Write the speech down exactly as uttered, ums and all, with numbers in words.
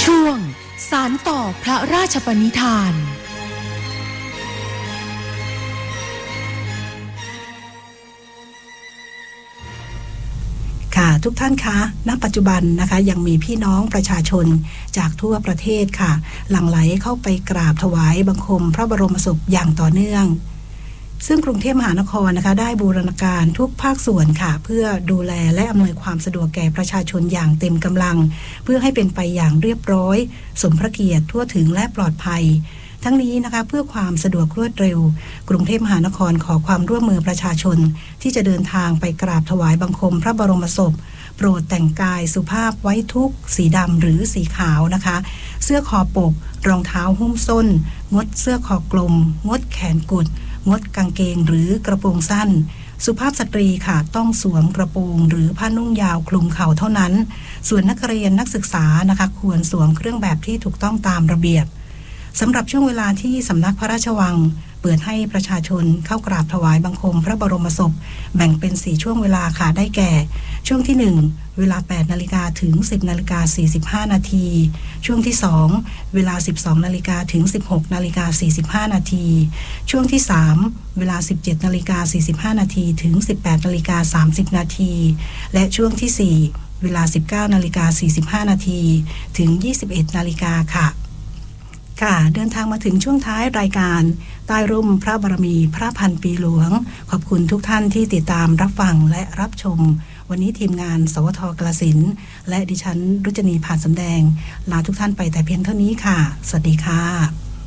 ช่วงสานต่อพระราชปณิธานค่ะทุกท่านคะณปัจจุบันนะคะยังมีพี่น้องประชาชนจากทั่วประเทศค่ะหลั่งไหลเข้าไปกราบถวายบังคมพระบรมศพอย่างต่อเนื่องซึ่งกรุงเทพมหานครนะคะได้บูรณาการทุกภาคส่วนค่ะเพื่อดูแลและอำนวยความสะดวกแก่ประชาชนอย่างเต็มกำลังเพื่อให้เป็นไปอย่างเรียบร้อยสมพระเกียรติทั่วถึงและปลอดภัยทั้งนี้นะคะเพื่อความสะดวกรวดเร็วกรุงเทพมหานครขอความร่วมมือประชาชนที่จะเดินทางไปกราบถวายบังคมพระบรมศพโปรดแต่งกายสุภาพไว้ทุกข์สีดำหรือสีขาวนะคะเสื้อคอปกรองเท้าหุ้มส้นงดเสื้อคอกลมงดแขนกุดงดกางเกงหรือกระโปรงสั้นสุภาพสตรีค่ะต้องสวมกระโปรงหรือผ้านุ่งยาวคลุมเข่าเท่านั้นส่วนนักเรียนนักศึกษานะคะควรสวมเครื่องแบบที่ถูกต้องตามระเบียบสำหรับช่วงเวลาที่สำนักพระราชวังเปิดให้ประชาชนเข้ากราบถวายบังคมพระบรมศพแบ่งเป็นสี่ช่วงเวลาค่ะได้แก่ช่วงที่หนึ่งเวลา แปดนาฬิกา ถึง สิบนาฬิกาสี่สิบห้านาทีช่วงที่สองเวลา สิบสองนาฬิกา ถึง สิบหกนาฬิกาสี่สิบห้านาทีช่วงที่สามเวลา สิบเจ็ดนาฬิกาสี่สิบห้านาทีถึง สิบแปดนาฬิกาสามสิบนาทีและช่วงที่สี่เวลา สิบเก้านาฬิกาสี่สิบห้านาทีถึง ยี่สิบเอ็ดนาฬิกาค่ะค่ะเดินทางมาถึงช่วงท้ายรายการใต้ร่มพระบารมีพระพันปีหลวงขอบคุณทุกท่านที่ติดตามรับฟังและรับชมวันนี้ทีมงานสวทกาฬสินธุ์และดิฉันรุจนีผ่านสำแดงลาทุกท่านไปแต่เพียงเท่านี้ค่ะสวัสดีค่ะ